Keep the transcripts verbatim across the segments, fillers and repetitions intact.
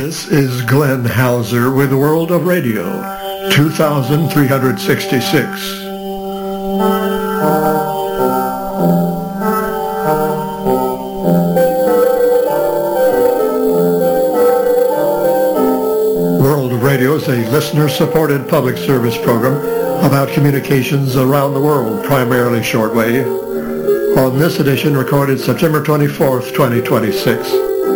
This is Glenn Hauser with World of Radio, two thousand three hundred sixty-six. World of Radio is a listener-supported public service program about communications around the world, primarily shortwave. On this edition, recorded September twenty-fourth, twenty twenty-six,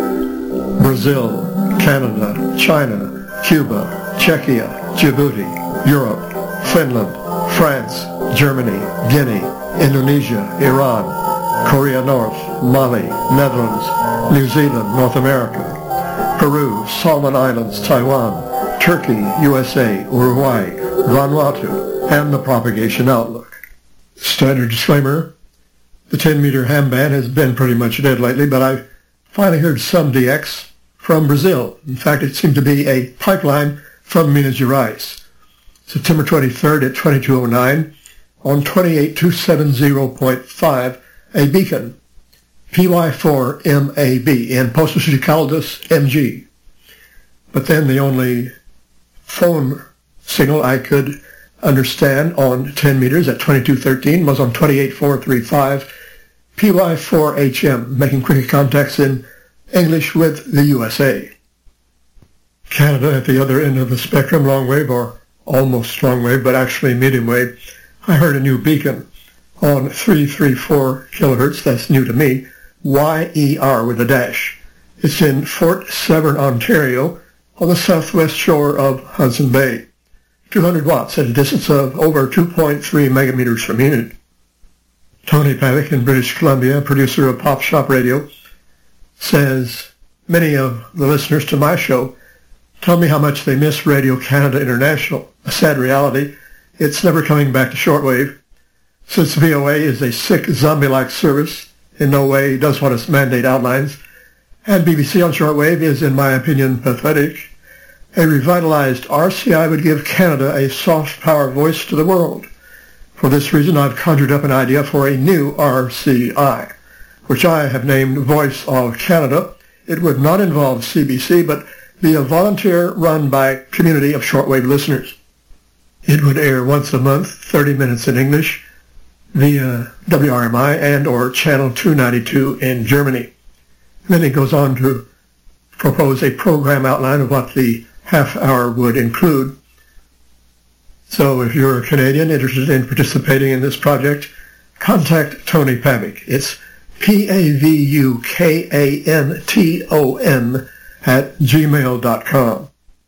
Brazil, Canada, China, Cuba, Czechia, Djibouti, Europe, Finland, France, Germany, Guinea, Indonesia, Iran, Korea North, Mali, Netherlands, New Zealand, North America, Peru, Solomon Islands, Taiwan, Turkey, U S A, Uruguay, Vanuatu, and the propagation outlook. Standard disclaimer: the ten meter ham ban has been pretty much dead lately, but I've finally heard some D X from Brazil. In fact, it seemed to be a pipeline from Minas Gerais. September twenty-third at twenty-two oh nine, on twenty-eight two seventy point five, a beacon, P Y four M A B, in Poços de Caldas, M G. But then the only phone signal I could understand on ten meters at twenty-two thirteen was on twenty-eight four thirty-five, P Y four H M, making cricket contacts in English with the U S A. Canada at the other end of the spectrum, long wave or almost long wave, but actually medium wave. I heard a new beacon on three thirty-four kilohertz, that's new to me, Y E R with a dash. It's in Fort Severn, Ontario, on the southwest shore of Hudson Bay. two hundred watts at a distance of over two point three megameters from unit. Tony Pavick in British Columbia, producer of Pop Shop Radio, says many of the listeners to my show tell me how much they miss Radio Canada International. A sad reality, it's never coming back to shortwave. Since V O A is a sick, zombie-like service, in no way does what its mandate outlines, and B B C on shortwave is, in my opinion, pathetic, a revitalized R C I would give Canada a soft power voice to the world. For this reason, I've conjured up an idea for a new R C I, which I have named Voice of Canada. It would not involve C B C, but be a volunteer run by community of shortwave listeners. It would air once a month, thirty minutes in English, via W R M I and or Channel two ninety-two in Germany. And then it goes on to propose a program outline of what the half hour would include. So if you're a Canadian interested in participating in this project, contact Tony Pavick. It's P A V U K A N T O N at gmail dot com.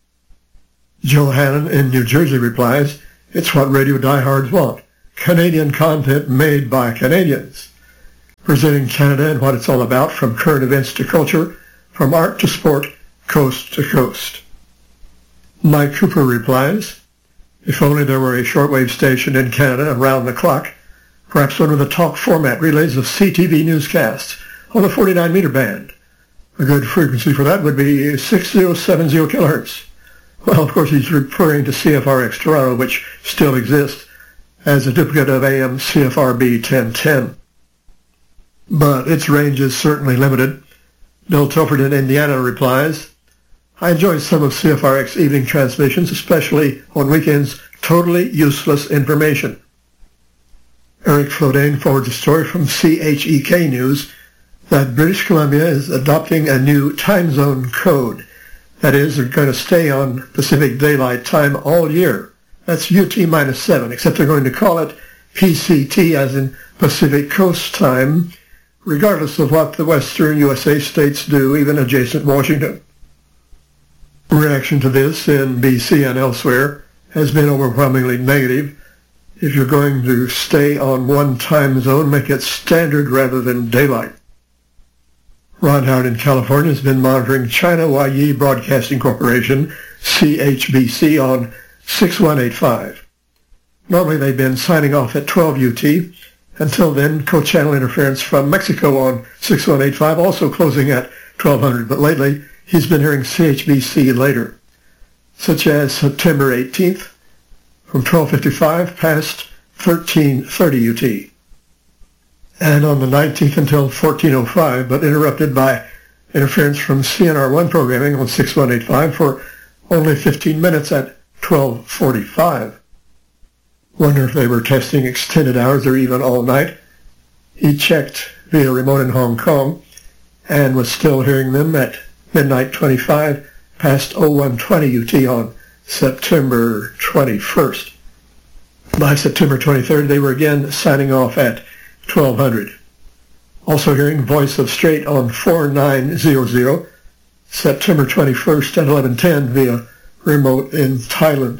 Joe Hannon in New Jersey replies, it's what radio diehards want. Canadian content made by Canadians. Presenting Canada and what it's all about, from current events to culture, from art to sport, coast to coast. Mike Cooper replies, if only there were a shortwave station in Canada around the clock, perhaps one of the talk format relays of C T V newscasts on the forty-nine meter band. A good frequency for that would be six thousand seventy kilohertz. Well, of course, he's referring to C F R X Toronto, which still exists as a duplicate of A M C F R B ten ten. But its range is certainly limited. Bill Telford in Indiana replies, I enjoy some of C F R X evening transmissions, especially on weekends, totally useless information. Eric Flodane forwards a story from C H E K News that British Columbia is adopting a new time zone code. That is, they're going to stay on Pacific Daylight Time all year. That's U T minus seven, except they're going to call it P C T, as in Pacific Coast Time, regardless of what the western U S A states do, even adjacent Washington. Reaction to this in B C and elsewhere has been overwhelmingly negative. If you're going to stay on one time zone, make it standard rather than daylight. Ron Howard in California has been monitoring China Huayi Broadcasting Corporation, C H B C, on six one eight five. Normally they've been signing off at twelve U T. Until then, co-channel interference from Mexico on six one eight five, also closing at twelve hundred. But lately, he's been hearing C H B C later, such as September eighteenth, from twelve fifty-five past thirteen thirty U T. And on the nineteenth until fourteen oh five, but interrupted by interference from C N R one programming on six one eight five for only fifteen minutes at twelve forty-five. Wonder if they were testing extended hours or even all night. He checked via remote in Hong Kong and was still hearing them at midnight twenty-five past oh one twenty U T on September twenty-first. By September twenty-third, they were again signing off at twelve hundred. Also hearing Voice of Strait on forty-nine hundred, September twenty-first at eleven ten via remote in Thailand.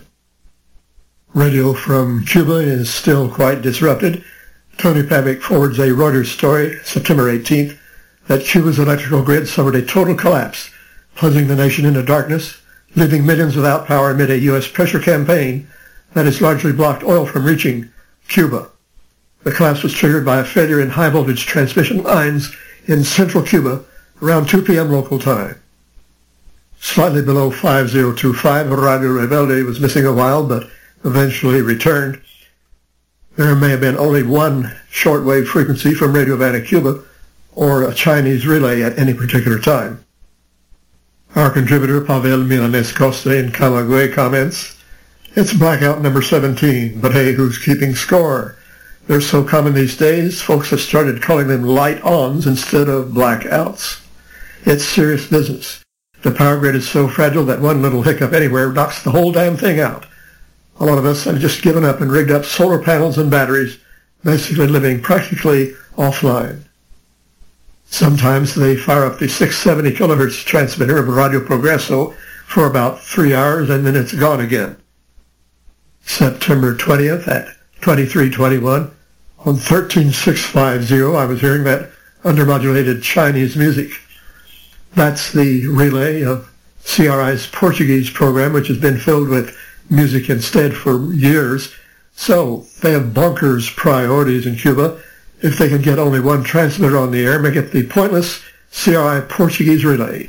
Radio from Cuba is still quite disrupted. Tony Pavick forwards a Reuters story, September eighteenth, that Cuba's electrical grid suffered a total collapse, plunging the nation into darkness, leaving millions without power amid a U S pressure campaign that has largely blocked oil from reaching Cuba. The collapse was triggered by a failure in high-voltage transmission lines in central Cuba around two p.m. local time. Slightly below five thousand twenty-five, Radio Rebelde was missing a while, but eventually returned. There may have been only one shortwave frequency from Radio Havana, Cuba, or a Chinese relay at any particular time. Our contributor, Pavel Milanes Costa in Camagüey, comments, "It's blackout number seventeen, but hey, who's keeping score? They're so common these days, folks have started calling them light-ons instead of blackouts. It's serious business. The power grid is so fragile that one little hiccup anywhere knocks the whole damn thing out. A lot of us have just given up and rigged up solar panels and batteries, basically living practically offline. Sometimes they fire up the six hundred seventy kilohertz transmitter of Radio Progreso for about three hours and then it's gone again." September twentieth at twenty-three twenty-one, on thirteen six fifty, I was hearing that undermodulated Chinese music. That's the relay of C R I's Portuguese program, which has been filled with music instead for years. So they have bonkers priorities in Cuba. If they can get only one transmitter on the air, make it the pointless C R I Portuguese relay.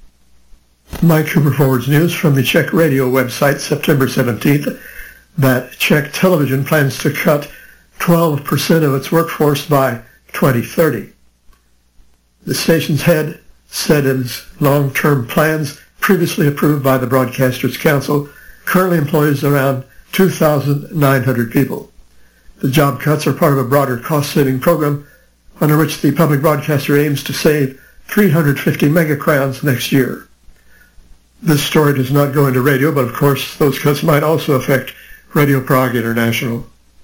Mike Cooper forwards news from the Czech radio website, September seventeenth, that Czech television plans to cut twelve percent of its workforce by twenty thirty. The station's head said its long-term plans, previously approved by the Broadcasters Council, currently employs around two thousand nine hundred people. The job cuts are part of a broader cost-saving program under which the public broadcaster aims to save three hundred fifty megacrowns next year. This story does not go into radio, but of course those cuts might also affect Radio Prague International.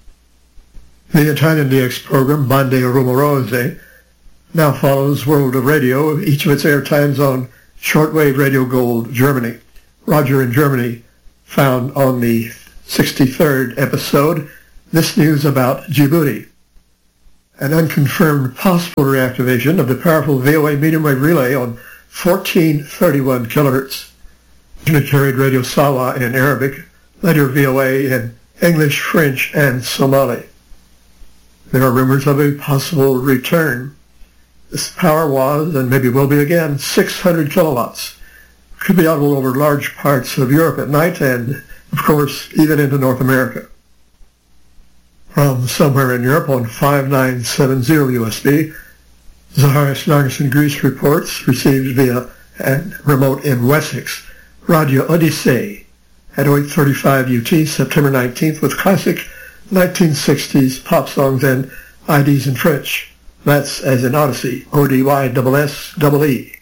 The Italian D X program, Bande Rumorose, now follows World of Radio, each of its airtimes on shortwave Radio Gold, Germany. Roger in Germany found on the sixty-third episode this news about Djibouti. An unconfirmed possible reactivation of the powerful V O A medium wave relay on fourteen thirty-one kilohertz. It carried Radio Sawa in Arabic, later V O A in English, French, and Somali. There are rumors of a possible return. This power was, and maybe will be again, six hundred kilowatts. Could be audible over large parts of Europe at night and, of course, even into North America. From somewhere in Europe on five nine seven zero U S B, Zaharis Nargis in Greece reports received via a remote in Wessex, Radio Odyssey at oh eight thirty-five U T, September nineteenth, with classic nineteen sixties pop songs and I Ds in French. That's as in Odyssey, O D Y S S E E.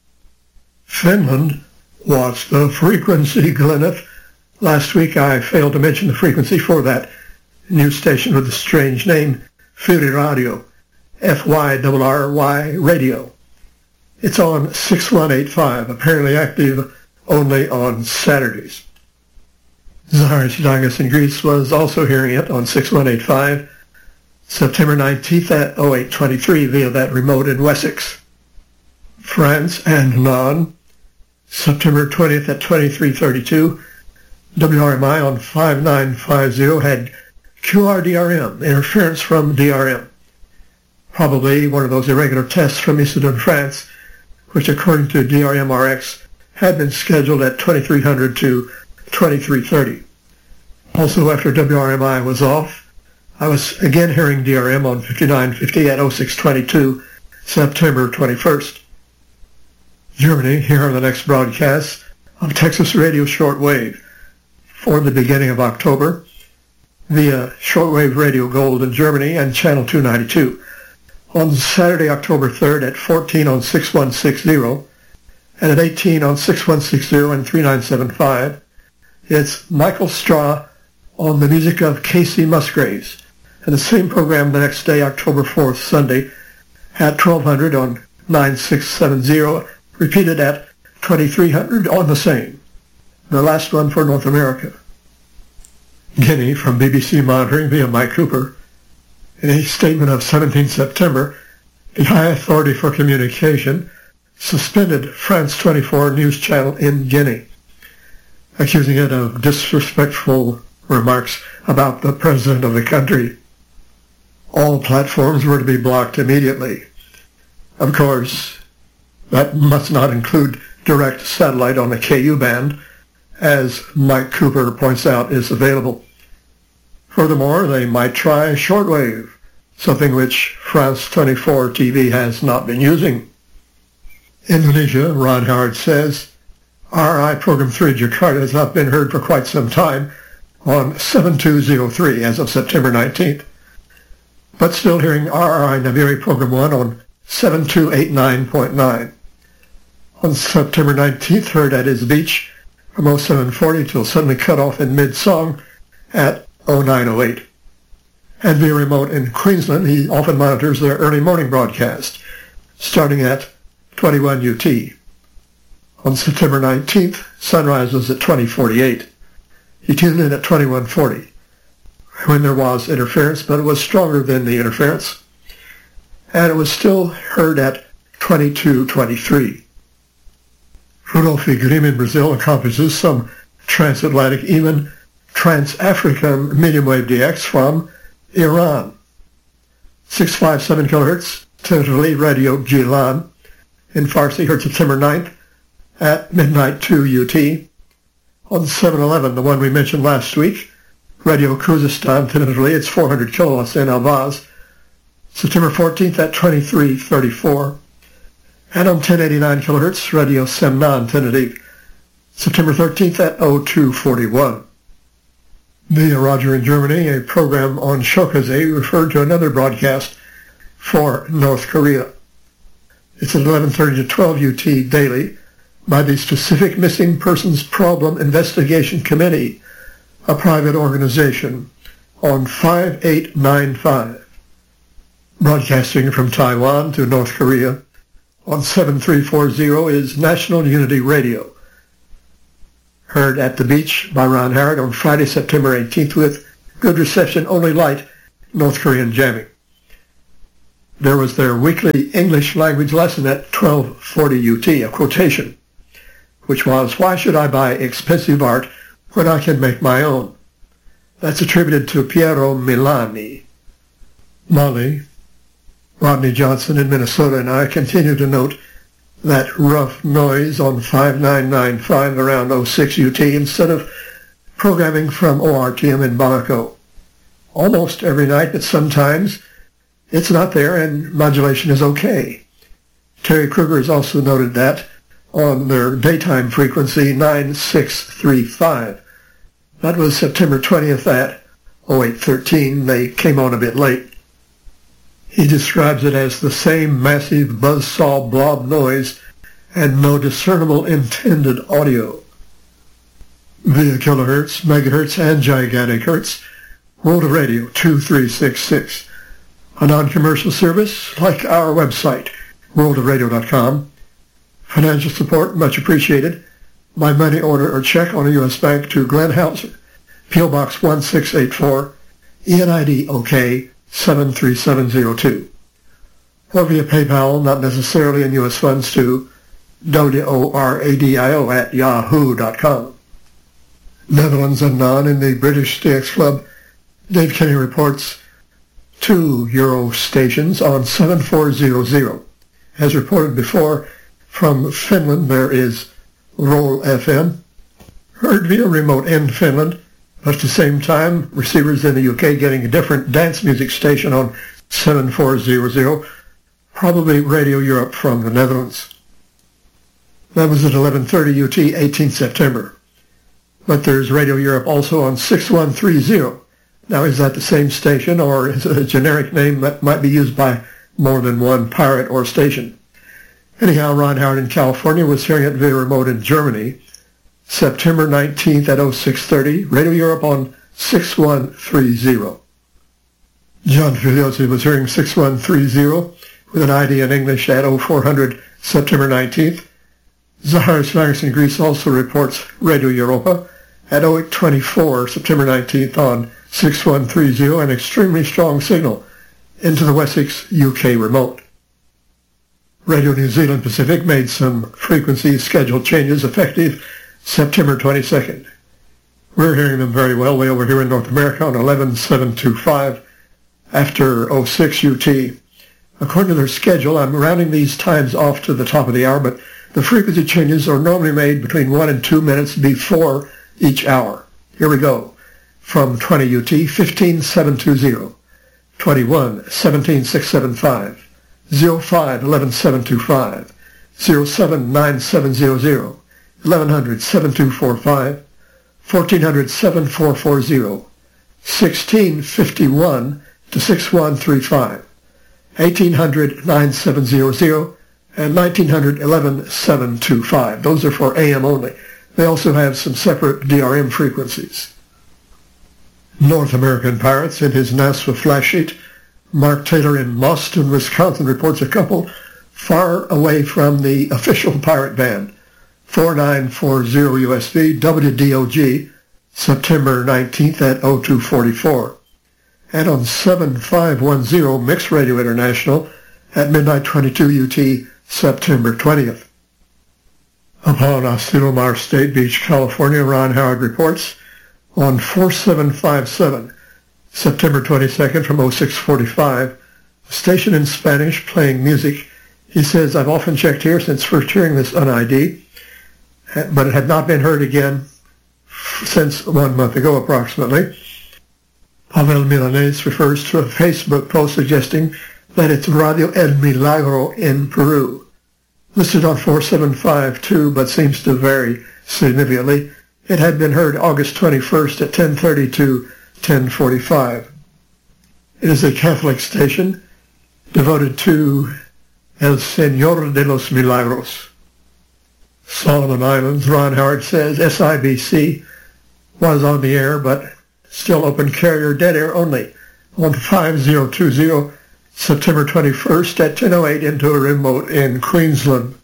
Finland, what's the frequency, Glynneth? Last week I failed to mention the frequency for that new station with the strange name, Fyri Radio, F Y R R Y Radio. It's on six one eight five, apparently active only on Saturdays. Zaharis Dangas in Greece was also hearing it on six one eight five, September nineteenth at oh eight twenty-three via that remote in Wessex. France and Non, September twentieth at twenty-three thirty-two, W R M I on five nine five zero had Q R D R M, interference from D R M. Probably one of those irregular tests from Issoudun, France, which according to D R M R X had been scheduled at twenty-three hundred to twenty-three thirty. Also after W R M I was off, I was again hearing D R M on fifty-nine fifty at oh six twenty-two, September twenty-first. Germany, here are the next broadcasts of Texas Radio Shortwave for the beginning of October via Shortwave Radio Gold in Germany and Channel two ninety-two. On Saturday, October third at fourteen on six one six zero and at eighteen on six one six zero and three nine seven five, it's Michael Straw on the music of Casey Musgraves. And the same program the next day, October fourth, Sunday, at twelve hundred on nine six seven zero, repeated at twenty-three hundred on the same. The last one for North America. Guinea, from B B C Monitoring via Mike Cooper. In a statement of seventeenth September, the High Authority for Communication suspended France twenty-four news channel in Guinea, accusing it of disrespectful remarks about the president of the country. All platforms were to be blocked immediately. Of course, that must not include direct satellite on the K U band, as Mike Cooper points out is available. Furthermore, they might try shortwave, something which France twenty-four T V has not been using. Indonesia, Ron Howard says, R I Program three Jakarta has not been heard for quite some time on seven two zero three as of September nineteenth, but still hearing R I Naviri Program one on seven two eight nine point nine. On September nineteenth, heard at his beach from oh seven forty till suddenly cut off in mid-song at oh nine oh eight. And via remote in Queensland, he often monitors their early morning broadcast, starting at twenty-one U T. On September nineteenth, sunrise was at twenty forty-eight. He tuned in at twenty-one forty, when there was interference, but it was stronger than the interference, and it was still heard at twenty-two twenty-three. Rudolph Grimm in Brazil accomplishes some transatlantic, even trans-African medium wave D X from Iran. six fifty-seven kilohertz, tentatively Radio Jilan, in Farsi, heard September ninth at midnight two U T. On seven eleven, the one we mentioned last week, Radio Khuzestan, tentatively, it's four hundred kilowatts in Alvaz, September fourteenth at twenty-three thirty-four. And on ten eighty-nine kilohertz, Radio Semnan, tentative, September thirteenth at oh two forty-one. Via Roger in Germany, a program on Shokaze referred to another broadcast for North Korea. It's at eleven thirty to twelve U T daily by the Specific Missing Persons Problem Investigation Committee, a private organization, on five eight nine five. Broadcasting from Taiwan to North Korea on seven three four zero is National Unity Radio. Heard at the beach by Ron Howard on Friday, September eighteenth with good reception, only light North Korean jamming. There was their weekly English language lesson at twelve forty U T, a quotation, which was, "Why should I buy expensive art when I can make my own?" That's attributed to Piero Milani. Molly, Rodney Johnson in Minnesota, and I continue to note that rough noise on five nine nine five around oh six U T instead of programming from O R T M in Bamako. Almost every night, but sometimes it's not there and modulation is okay. Terry Kruger has also noted that on their daytime frequency nine six three five. That was September twentieth at oh eight thirteen. They came on a bit late. He describes it as the same massive buzzsaw blob noise and no discernible intended audio. Via kilohertz, megahertz, and gigantic hertz, World of Radio two three six six. A non-commercial service like our website, world of radio dot com. Financial support much appreciated. By money order or check on a U S bank to Glenn Hauser, P O Box one six eight four, E N I D OK seven three seven zero two. Or via PayPal, not necessarily in U S funds, to W O R A D I O at yahoo dot com. Netherlands and non in the British D X Club, Dave Kenny reports two Euro stations on seven four zero zero. As reported before, from Finland there is Roll F M, heard via remote in Finland, but at the same time, receivers in the U K getting a different dance music station on seven four zero zero, probably Radio Europe from the Netherlands. That was at eleven thirty U T, eighteenth September. But there's Radio Europe also on six one three zero. Now, is that the same station, or is it a generic name that might be used by more than one pirate or station? Anyhow, Ron Howard in California was hearing it via remote in Germany, September nineteenth at oh six thirty, Radio Europe on six one three zero. John Figliozzi was hearing six one three zero with an I D in English at oh four hundred, September nineteenth. Zaharis Virus in Greece also reports Radio Europa at oh eight twenty-four, September nineteenth on six one three zero, an extremely strong signal into the Wessex U K remote. Radio New Zealand Pacific made some frequency schedule changes effective September twenty-second. We're hearing them very well way over here in North America on eleven seven twenty-five after oh six U T. According to their schedule, I'm rounding these times off to the top of the hour, but the frequency changes are normally made between one and two minutes before each hour. Here we go. From twenty U T, fifteen seven twenty, twenty-one seventeen six seventy-five, oh five eleven seven twenty-five, oh seven nine seven hundred, eleven hundred seven two four five, fourteen hundred seven four four zero, sixteen fifty-one to six one three five, eighteen hundred nine seven hundred, and nineteen hundred eleven seven twenty-five. Those are for A M only. They also have some separate D R M frequencies. North American Pirates in his NASWA flash sheet, Mark Taylor in Boston, Wisconsin, reports a couple far away from the official pirate band. four nine four zero U S B, W D O G, September nineteenth at oh two forty-four. And on seven five one zero Mixed Radio International at midnight twenty-two U T, September twentieth. Upon Asilomar State Beach, California, Ron Howard reports on four seven five seven, September twenty-second from oh six forty-five, a station in Spanish playing music. He says, I've often checked here since first hearing this on I D, but it had not been heard again since one month ago approximately. Pavel Milanés refers to a Facebook post suggesting that it's Radio El Milagro in Peru. Listed on four seven five two, but seems to vary significantly. It had been heard August twenty-first at ten thirty to ten forty-five. It is a Catholic station devoted to El Señor de los Milagros. Solomon Islands, Ron Howard says, S I B C was on the air, but still open carrier dead air only on five oh two oh, September twenty-first at ten oh eight into a remote in Queensland.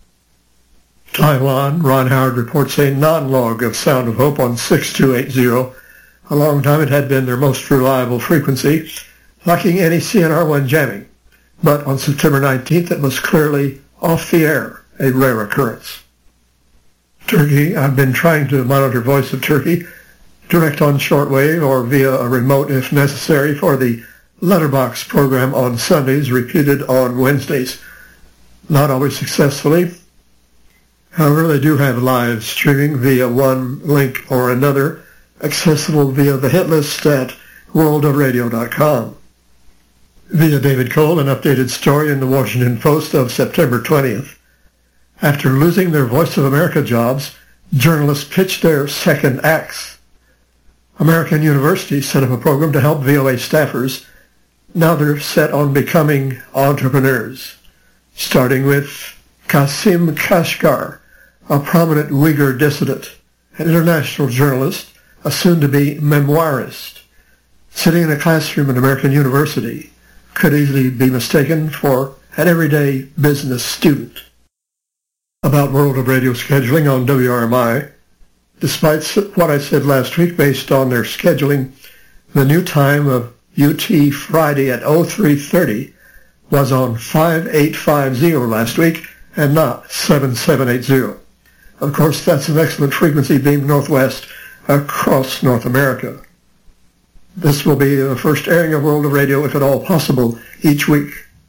Taiwan, Ron Howard reports a non-log of Sound of Hope on six two eight zero. A long time it had been their most reliable frequency, lacking any C N R one jamming. But on September nineteenth it was clearly off the air, a rare occurrence. Turkey, I've been trying to monitor Voice of Turkey, direct on shortwave or via a remote if necessary for the Letterbox program on Sundays, repeated on Wednesdays. Not always successfully. However, they do have live streaming via one link or another, accessible via the hit list at world of radio dot com. Via David Cole, an updated story in the Washington Post of September twentieth. After losing their Voice of America jobs, journalists pitched their second acts. American University set up a program to help V O A staffers. Now they're set on becoming entrepreneurs, starting with Kasim Kashgar, a prominent Uyghur dissident, an international journalist, a soon-to-be memoirist. Sitting in a classroom at American University could easily be mistaken for an everyday business student. About World of Radio scheduling on W R M I, despite what I said last week based on their scheduling, the new time of U T Friday at oh three thirty was on five eight five zero last week and not seven seven eight zero. Of course, that's an excellent frequency beamed northwest across North America. This will be the first airing of World of Radio, if at all possible, each week.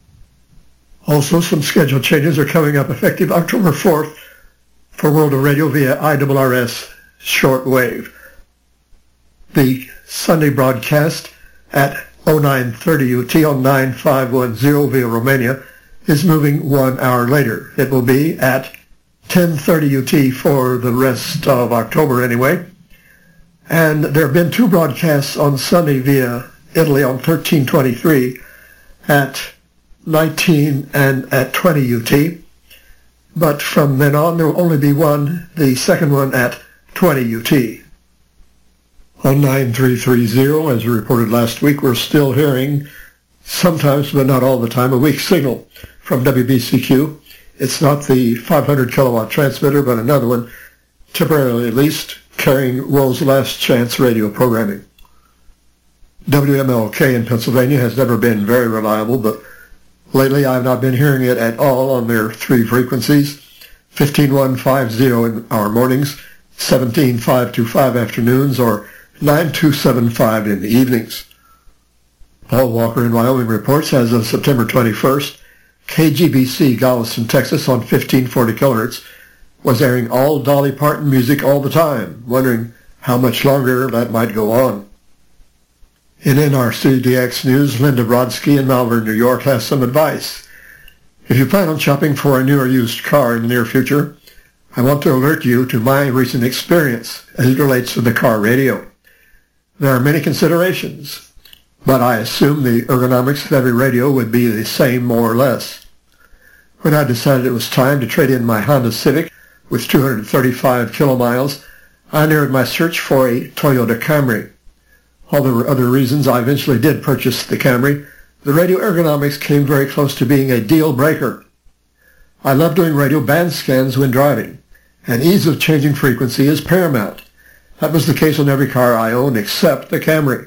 Also, some schedule changes are coming up effective October fourth for World of Radio via I R R S shortwave. The Sunday broadcast at oh nine thirty U T on nine five one zero via Romania is moving one hour later. It will be at ten thirty U T for the rest of October anyway. And there have been two broadcasts on Sunday via Italy on thirteen twenty-three at nineteen and at twenty U T. But from then on, there will only be one, the second one at twenty U T. On nine three thirty, as we reported last week, we're still hearing, sometimes but not all the time, a weak signal from W B C Q. It's not the five hundred kilowatt transmitter, but another one, temporarily at least, carrying World's Last Chance radio programming. W M L K in Pennsylvania has never been very reliable, but lately I've not been hearing it at all on their three frequencies, fifteen one fifty in our mornings, seventeen five twenty-five afternoons, or nine two seven five in the evenings. Paul Walker in Wyoming reports, as of September twenty-first, K G B C Galveston, Texas on fifteen forty kilohertz was airing all Dolly Parton music all the time, wondering how much longer that might go on. In N R C D X News, Linda Brodsky in Malvern, New York has some advice. If you plan on shopping for a new or used car in the near future, I want to alert you to my recent experience as it relates to the car radio. There are many considerations, but I assume the ergonomics of every radio would be the same more or less. When I decided it was time to trade in my Honda Civic with two hundred thirty-five kilomiles, I narrowed my search for a Toyota Camry. While there were other reasons I eventually did purchase the Camry, the radio ergonomics came very close to being a deal breaker. I love doing radio band scans when driving, and ease of changing frequency is paramount. That was the case on every car I owned except the Camry.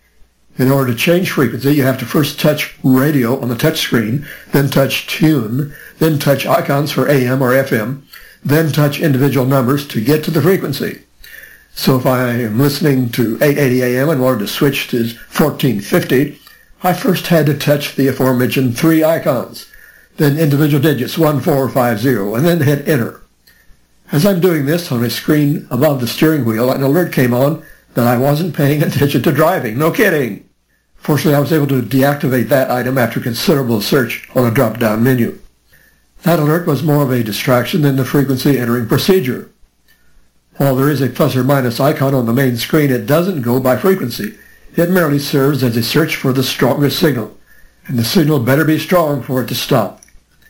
In order to change frequency, you have to first touch radio on the touch screen, then touch tune, then touch icons for A M or F M, then touch individual numbers to get to the frequency. So if I am listening to eight eighty A M and wanted to switch to fourteen fifty, I first had to touch the aforementioned three icons, then individual digits one four five zero, and then hit enter. As I'm doing this, on a screen above the steering wheel, an alert came on that I wasn't paying attention to driving. No kidding! Fortunately, I was able to deactivate that item after considerable search on a drop-down menu. That alert was more of a distraction than the frequency entering procedure. While there is a plus or minus icon on the main screen, it doesn't go by frequency. It merely serves as a search for the strongest signal, and the signal better be strong for it to stop.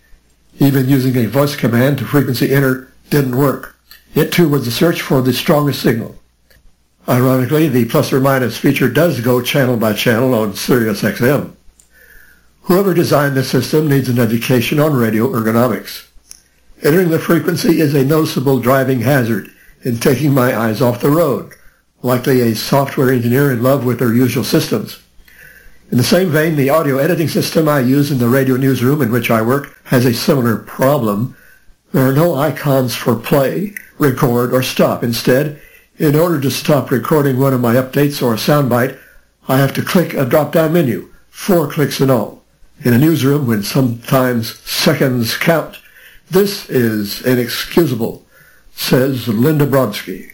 Even using a voice command to frequency enter didn't work. It too was a search for the strongest signal. Ironically, the plus or minus feature does go channel by channel on Sirius X M. Whoever designed this system needs an education on radio ergonomics. Entering the frequency is a noticeable driving hazard in taking my eyes off the road, likely a software engineer in love with their usual systems. In the same vein, the audio editing system I use in the radio newsroom in which I work has a similar problem. There are no icons for play, record, or stop. Instead, in order to stop recording one of my updates or a soundbite, I have to click a drop-down menu, four clicks in all. In a newsroom, when sometimes seconds count, this is inexcusable, says Linda Brodsky.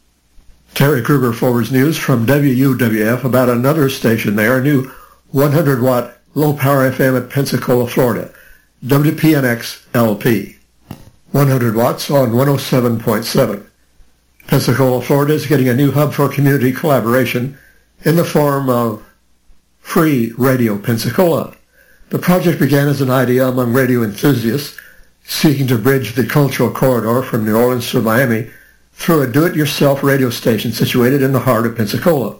Terry Kruger forwards news from W U W F about another station there, a new one hundred watt low-power F M at Pensacola, Florida, W P N X L P. one hundred watts on one oh seven point seven. Pensacola, Florida is getting a new hub for community collaboration in the form of Free Radio Pensacola. The project began as an idea among radio enthusiasts seeking to bridge the cultural corridor from New Orleans to Miami through a do-it-yourself radio station situated in the heart of Pensacola.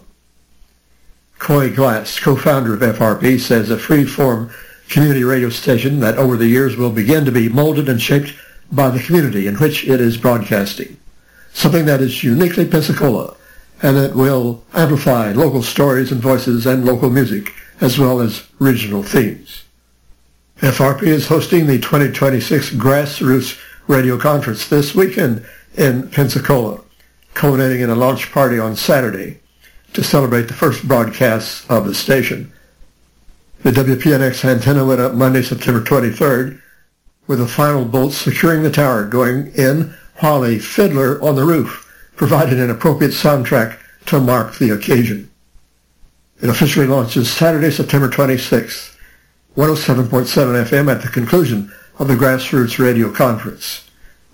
Coy Glass, co-founder of F R P, says a free-form community radio station that over the years will begin to be molded and shaped by the community in which it is broadcasting, something that is uniquely Pensacola, and that will amplify local stories and voices and local music, as well as regional themes. F R P is hosting the twenty twenty-six Grassroots Radio Conference this weekend in Pensacola, culminating in a launch party on Saturday to celebrate the first broadcasts of the station. The W P N X antenna went up Monday, September twenty-third, with the final bolts securing the tower going in, while a fiddler on the roof provided an appropriate soundtrack to mark the occasion. It officially launches Saturday, September twenty-sixth, one oh seven point seven F M at the conclusion of the Grassroots Radio Conference.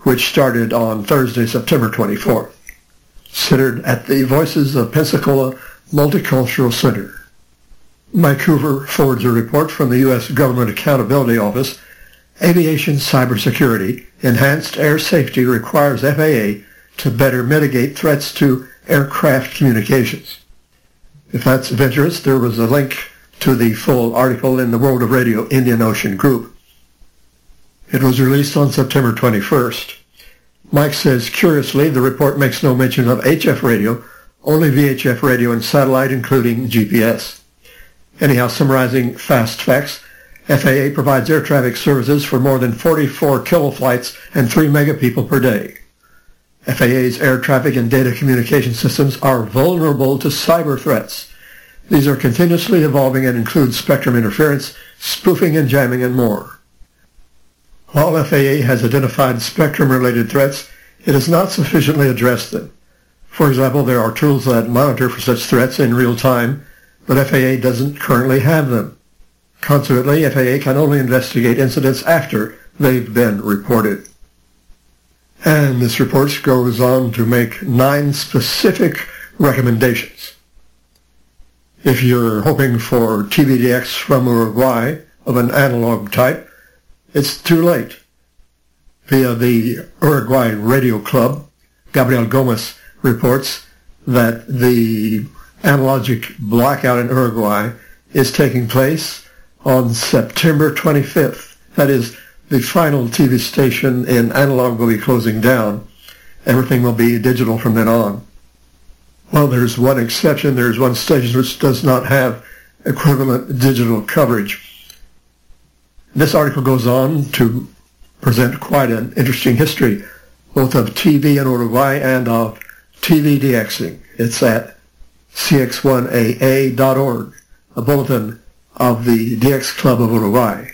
which started on Thursday, September twenty-fourth. Centered at the Voices of Pensacola Multicultural Center. Mike Hoover forwards a report from the U S Government Accountability Office. Aviation cybersecurity, enhanced air safety requires F A A to better mitigate threats to aircraft communications. If that's of interest, there was a link to the full article in the World of Radio Indian Ocean Group. It was released on September twenty-first. Mike says, curiously, the report makes no mention of H F radio, only V H F radio and satellite, including G P S. Anyhow, summarizing fast facts, F A A provides air traffic services for more than forty-four kiloflights and three megapeople per day. F A A's air traffic and data communication systems are vulnerable to cyber threats. These are continuously evolving and include spectrum interference, spoofing and jamming, and more. While F A A has identified spectrum-related threats, it has not sufficiently addressed them. For example, there are tools that monitor for such threats in real time, but F A A doesn't currently have them. Consequently, F A A can only investigate incidents after they've been reported. And this report goes on to make nine specific recommendations. If you're hoping for T V D X from Uruguay of an analog type, it's too late. Via the Uruguay Radio Club, Gabriel Gomez reports that the analogic blackout in Uruguay is taking place on September twenty-fifth. That is, the final T V station in analog will be closing down. Everything will be digital from then on. Well, there's one exception. There's one station which does not have equivalent digital coverage. This article goes on to present quite an interesting history, both of T V in Uruguay and of T V DXing. It's at C X one A A dot org, a bulletin of the D X Club of Uruguay.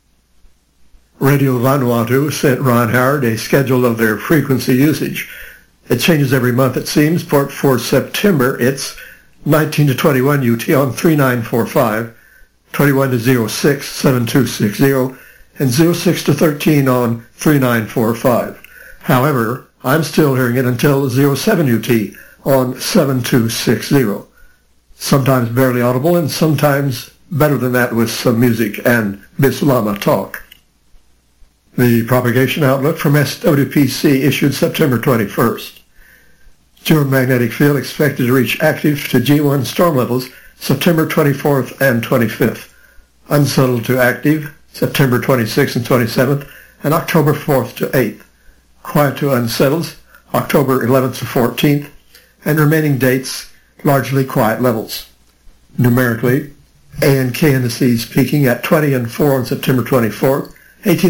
Radio Vanuatu sent Ron Howard a schedule of their frequency usage. It changes every month, it seems. For, for September, it's nineteen to twenty-one U T on three nine four five, twenty-one to oh six, seven two six zero, and oh six to thirteen on three nine four five. However, I'm still hearing it until oh seven U T on seven two six zero. Sometimes barely audible, and sometimes better than that with some music and Bislama talk. The propagation outlook from S W P C issued September twenty-first. Geomagnetic field expected to reach active to G one storm levels September twenty-fourth and twenty-fifth. Unsettled to active September twenty-sixth and twenty-seventh, and October fourth to eighth. Quiet to unsettled October eleventh to fourteenth, and remaining dates largely quiet levels. Numerically, A and K indices peaking at twenty and four on September twenty-fourth, eighteen